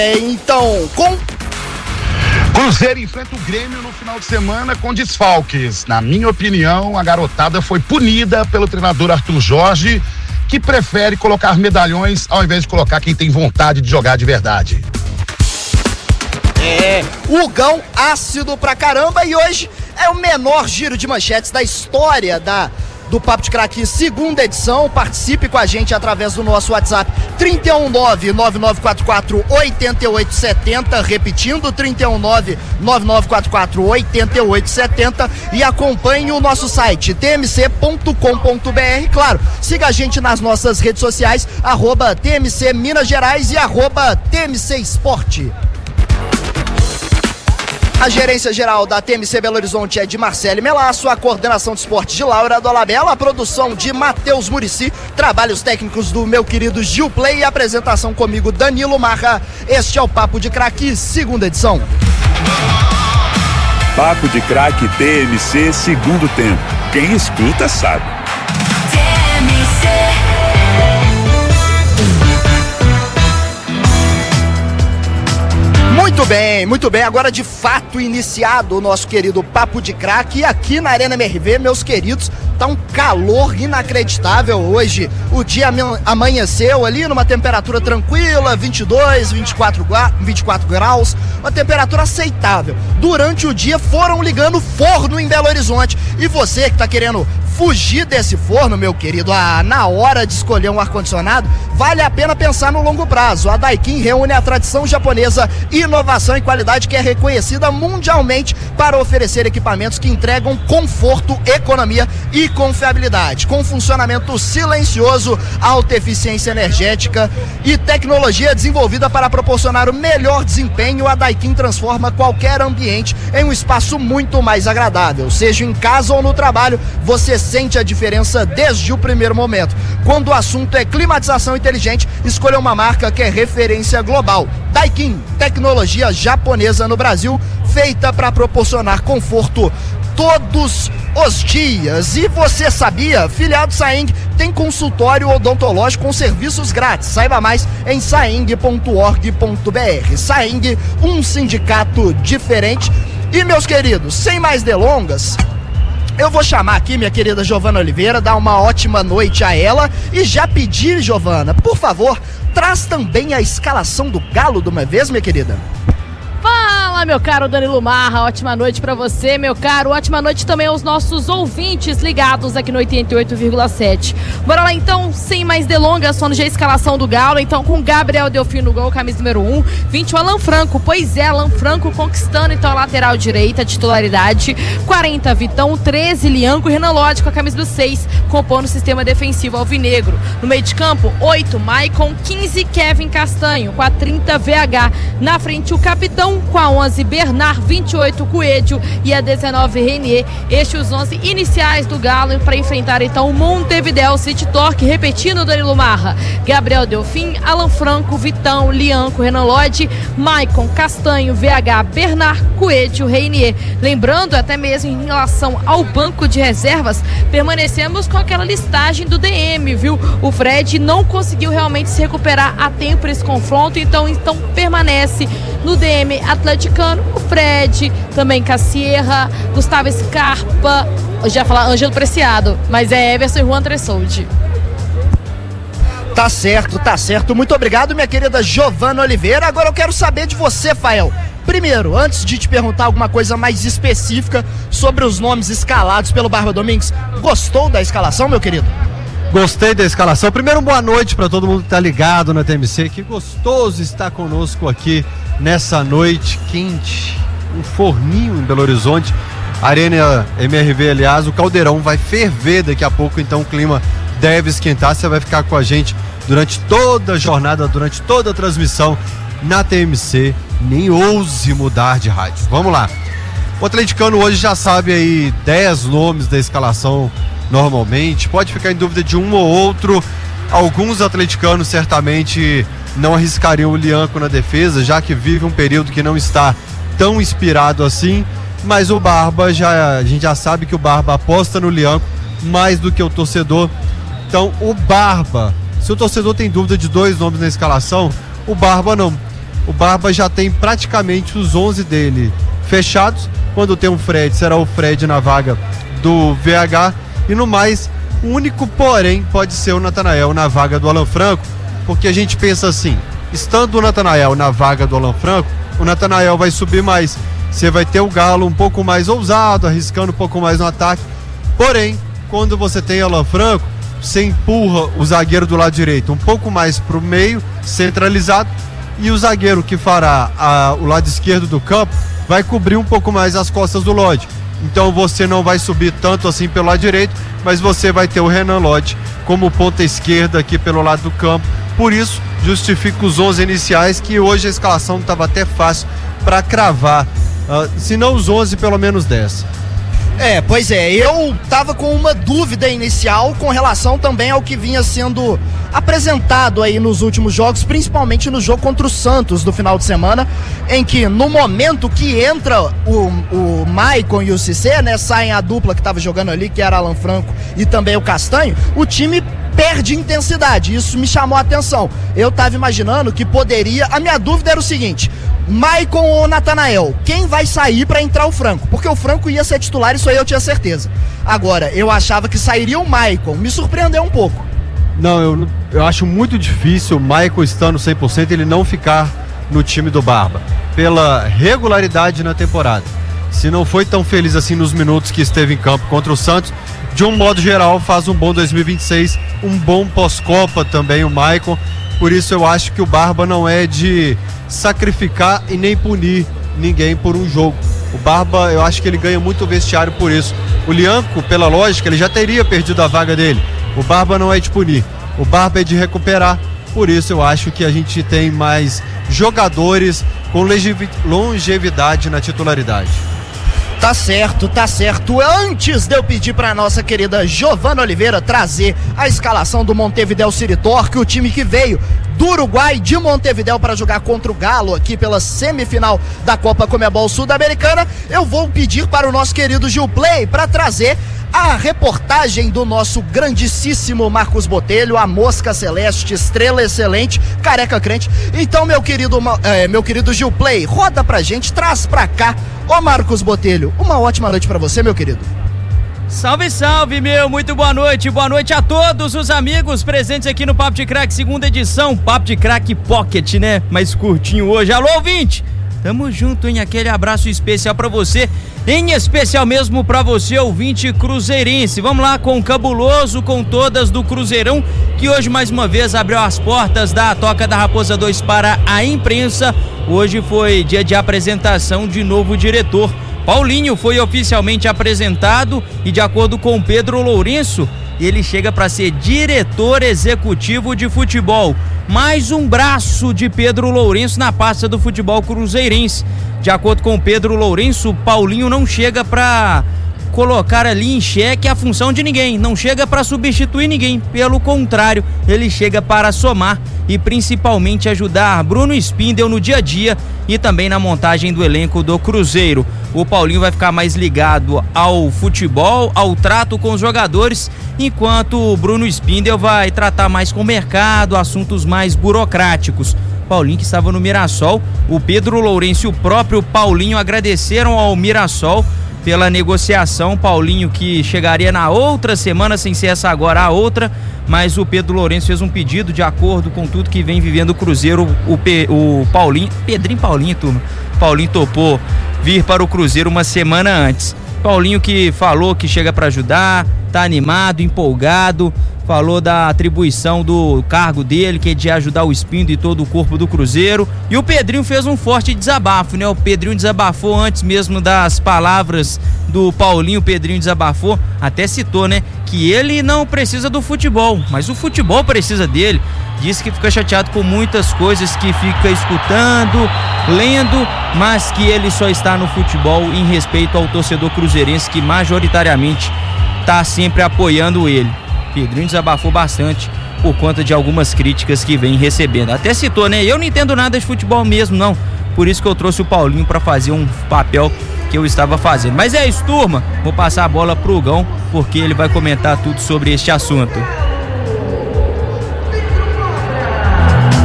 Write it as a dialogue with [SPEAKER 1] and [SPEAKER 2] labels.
[SPEAKER 1] Então,
[SPEAKER 2] Cruzeiro enfrenta o Grêmio no final de semana com desfalques. Na minha opinião, a garotada foi punida pelo treinador Arthur Jorge, que prefere colocar medalhões ao invés de colocar quem tem vontade de jogar de verdade.
[SPEAKER 1] O Gão ácido pra caramba, e hoje é o menor giro de manchetes da história do Papo de Craque, segunda edição. Participe com a gente através do nosso WhatsApp 319-9944-8870, repetindo 319-9944-8870, e acompanhe o nosso site tmc.com.br. Claro, siga a gente nas nossas redes sociais, @TMC Minas Gerais e @TMC Esporte. A gerência geral da TMC Belo Horizonte é de Marcele Melasso, a coordenação de esporte de Laura Dolabella, a produção de Matheus Muricy, trabalhos técnicos do meu querido Gil Play e a apresentação comigo, Danilo Marra. Este é o Papo de Craque, segunda edição.
[SPEAKER 3] Papo de Craque TMC, segundo tempo. Quem escuta sabe.
[SPEAKER 1] Muito bem, agora de fato iniciado o nosso querido Papo de Craque, e aqui na Arena MRV, meus queridos, tá um calor inacreditável hoje. O dia amanheceu ali numa temperatura tranquila, 22, 24 graus, uma temperatura aceitável. Durante o dia foram ligando forno em Belo Horizonte, e você que tá querendo fugir desse forno, meu querido, na hora de escolher um ar-condicionado, vale a pena pensar no longo prazo. A Daikin reúne a tradição japonesa, inovação e qualidade que é reconhecida mundialmente para oferecer equipamentos que entregam conforto, economia e confiabilidade, com funcionamento silencioso, alta eficiência energética e tecnologia desenvolvida para proporcionar o melhor desempenho. A Daikin transforma qualquer ambiente em um espaço muito mais agradável. Seja em casa ou no trabalho, você sente a diferença desde o primeiro momento. Quando o assunto é climatização inteligente, escolha uma marca que é referência global. Daikin, tecnologia japonesa no Brasil, feita para proporcionar conforto todos os dias. E você sabia? Filiado Saeng tem consultório odontológico com serviços grátis. Saiba mais em saeng.org.br. Saeng, um sindicato diferente. E, meus queridos, sem mais delongas, eu vou chamar aqui minha querida Giovana Oliveira, dar uma ótima noite a ela e já pedir, Giovana, por favor, traz também a escalação do Galo de uma vez, minha querida.
[SPEAKER 4] Fala, meu caro Danilo Marra, ótima noite pra você, meu caro, ótima noite também aos nossos ouvintes ligados aqui no 88,7. Bora lá então, sem mais delongas, falando já a escalação do Galo, então com Gabriel Delfim no gol, camisa número 1, 20 o Alan Franco, pois é, Alan Franco conquistando então a lateral direita, titularidade, 40 Vitão, 13 Lianco e Renan Lodge com a camisa do 6, compondo o sistema defensivo alvinegro. No meio de campo, 8 Maicon, 15 Kevin Castanho, com a 30 VH, na frente o capitão com a 11 Bernard, 28 Coelho e a 19 Renier. Estes os 11 iniciais do Galo para enfrentar então o Montevideo City Torque, repetindo Danilo Marra, Gabriel Delfim, Alan Franco, Vitão, Lianco, Renan Lodge, Maicon, Castanho, VH, Bernard, Coelho, Renier. Lembrando, até mesmo em relação ao banco de reservas, permanecemos com aquela listagem do DM, viu? O Fred não conseguiu realmente se recuperar a tempo nesse confronto, então permanece no DM atleticano o Fred, também Cassierra, Gustavo Scarpa, eu já ia falar Ângelo Preciado, mas é Everson e Juan Tressoldi.
[SPEAKER 1] Tá certo, muito obrigado, minha querida Giovana Oliveira. Agora eu quero saber de você, Fael. Primeiro, antes de te perguntar alguma coisa mais específica sobre os nomes escalados pelo Barba Domingues, gostou da escalação, meu querido?
[SPEAKER 5] Gostei da escalação. Primeiro, boa noite para todo mundo que tá ligado na TMC. Que gostoso estar conosco aqui nessa noite quente. Um forninho em Belo Horizonte. Arena MRV, aliás, o caldeirão vai ferver daqui a pouco, então o clima deve esquentar. Você vai ficar com a gente durante toda a jornada, durante toda a transmissão na TMC. Nem ouse mudar de rádio. Vamos lá. O atleticano hoje já sabe aí 10 nomes da escalação normalmente, pode ficar em dúvida de um ou outro. Alguns atleticanos certamente não arriscariam o Lianco na defesa, já que vive um período que não está tão inspirado assim, mas o Barba, a gente já sabe que o Barba aposta no Lianco mais do que o torcedor. Então o Barba, se o torcedor tem dúvida de 2 nomes na escalação, o Barba não. o Barba já tem praticamente os 11 dele fechados. Quando tem um Fred, será o Fred na vaga do VH. E no mais, o único porém pode ser o Natanael na vaga do Alan Franco, porque a gente pensa assim, estando o Natanael na vaga do Alan Franco, o Natanael vai subir mais. Você vai ter o Galo um pouco mais ousado, arriscando um pouco mais no ataque. Porém, quando você tem Alan Franco, você empurra o zagueiro do lado direito um pouco mais para o meio, centralizado, e o zagueiro que fará o lado esquerdo do campo vai cobrir um pouco mais as costas do Lodge. Então você não vai subir tanto assim pelo lado direito, mas você vai ter o Renan Lodge como ponta esquerda aqui pelo lado do campo. Por isso, justifica os 11 iniciais, que hoje a escalação estava até fácil para cravar. Se não os 11, pelo menos 10.
[SPEAKER 1] Pois é, eu tava com uma dúvida inicial com relação também ao que vinha sendo apresentado aí nos últimos jogos, principalmente no jogo contra o Santos do final de semana, em que no momento que entra o Maicon e o Cissé, né, saem a dupla que tava jogando ali, que era Alan Franco e também o Castanho, o time perde intensidade. Isso me chamou a atenção. Eu tava imaginando que poderia, a minha dúvida era o seguinte: Maicon ou Natanael, quem vai sair pra entrar o Franco? Porque o Franco ia ser titular, isso aí eu tinha certeza. Agora, eu achava que sairia o Maicon, me surpreendeu um pouco.
[SPEAKER 5] Não, eu acho muito difícil o Maicon estando 100% ele não ficar no time do Barba, pela regularidade na temporada. Se não foi tão feliz assim nos minutos que esteve em campo contra o Santos, de um modo geral faz um bom 2026, um bom pós-Copa também o Maicon. Por isso eu acho que o Barba não é de sacrificar e nem punir ninguém por um jogo. O Barba, eu acho que ele ganha muito vestiário por isso. O Lianco, pela lógica, ele já teria perdido a vaga dele. O Barba não é de punir, o Barba é de recuperar. Por isso eu acho que a gente tem mais jogadores com longevidade na titularidade.
[SPEAKER 1] Tá certo, tá certo. Antes de eu pedir pra nossa querida Giovana Oliveira trazer a escalação do Montevideo City Torque, o time que veio do Uruguai, de Montevideo, para jogar contra o Galo aqui pela semifinal da Copa Conmebol Sul-Americana, eu vou pedir para o nosso querido Gil Play para trazer a reportagem do nosso grandíssimo Marcos Botelho, a mosca celeste, estrela excelente, careca crente. Então, meu querido Gil Play, roda pra gente, traz pra cá. Ô Marcos Botelho, uma ótima noite pra você, meu querido.
[SPEAKER 6] Salve, salve, muito boa noite a todos os amigos presentes aqui no Papo de Crack, segunda edição, Papo de Crack Pocket, né, mais curtinho hoje. Alô, ouvinte, tamo junto, hein, aquele abraço especial pra você, em especial mesmo pra você, ouvinte cruzeirense. Vamos lá com o cabuloso, com todas do Cruzeirão, que hoje mais uma vez abriu as portas da Toca da Raposa 2 para a imprensa. Hoje foi dia de apresentação de novo diretor. Paulinho foi oficialmente apresentado e, de acordo com Pedro Lourenço, ele chega para ser diretor executivo de futebol. Mais um braço de Pedro Lourenço na pasta do futebol cruzeirense. De acordo com Pedro Lourenço, Paulinho não chega para colocar ali em xeque a função de ninguém, não chega para substituir ninguém, pelo contrário, ele chega para somar e principalmente ajudar Bruno Spindel no dia a dia e também na montagem do elenco do Cruzeiro. O Paulinho vai ficar mais ligado ao futebol, ao trato com os jogadores, enquanto o Bruno Spindel vai tratar mais com o mercado, assuntos mais burocráticos. Paulinho, que estava no Mirassol, o Pedro Lourenço e o próprio Paulinho agradeceram ao Mirassol pela negociação. Paulinho, que chegaria na outra semana, sem ser essa agora, a outra, mas o Pedro Lourenço fez um pedido de acordo com tudo que vem vivendo o Cruzeiro. O Paulinho, Paulinho, turma, Paulinho topou vir para o Cruzeiro uma semana antes. Paulinho, que falou que chega para ajudar, tá animado, empolgado, falou da atribuição do cargo dele, que é de ajudar o Spindel e todo o corpo do Cruzeiro. E o Pedrinho fez um forte desabafo, né? O Pedrinho desabafou antes mesmo das palavras do Paulinho. O Pedrinho desabafou, até citou, né, que ele não precisa do futebol, mas o futebol precisa dele. Disse que fica chateado com muitas coisas que fica escutando, lendo, mas que ele só está no futebol em respeito ao torcedor cruzeirense, que majoritariamente está sempre apoiando ele. Pedrinho desabafou bastante por conta de algumas críticas que vem recebendo. Até citou, né? Eu não entendo nada de futebol mesmo, não. Por isso que eu trouxe o Paulinho para fazer um papel que eu estava fazendo. Mas é isso, turma. Vou passar a bola pro Gão, porque ele vai comentar tudo sobre este assunto.